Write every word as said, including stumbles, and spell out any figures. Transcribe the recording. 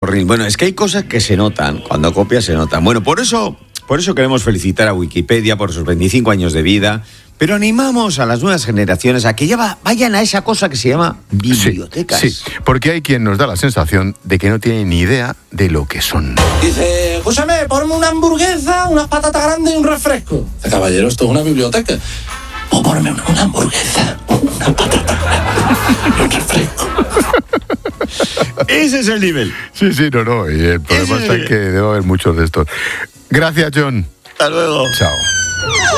porril. Bueno, es que hay cosas que se notan, cuando copias se notan. Bueno, por eso, por eso queremos felicitar a Wikipedia por sus veinticinco años de vida, pero animamos a las nuevas generaciones a que ya va, vayan a esa cosa que se llama bibliotecas. Sí, sí, porque hay quien nos da la sensación de que no tiene ni idea de lo que son. Dice, escúchame, ponme una hamburguesa, unas patatas grandes y un refresco. Dice, caballero, esto es una biblioteca. O ponme una, una hamburguesa, una patata grande y un refresco. Ese es el nivel. Sí, sí, no, no, y el problema está en que debe haber muchos de estos. Gracias, John. Hasta luego. Chao.